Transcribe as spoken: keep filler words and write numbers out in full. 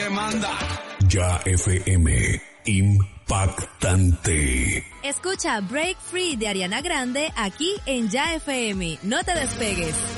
que manda. Ya F M, impactante. Escucha Break Free de Ariana Grande aquí en Ya F M. No te despegues.